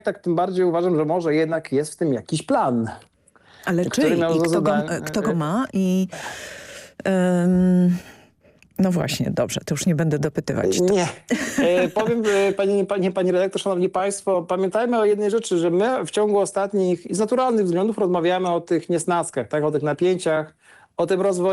tak tym bardziej uważam, że może jednak jest w tym jakiś plan. Ale który czyj? miał I za kto zadanie- kto go ma? No właśnie, dobrze, to już nie będę dopytywać. Nie. Powiem, pani redaktor, szanowni państwo, pamiętajmy o jednej rzeczy, że my w ciągu ostatnich i z naturalnych względów rozmawiamy o tych niesnaskach, tak, o tych napięciach, o tym rozwoju